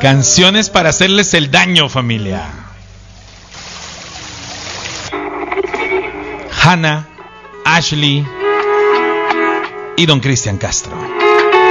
Canciones para hacerles el daño, familia. Hannah, Ashley y don Cristian Castro.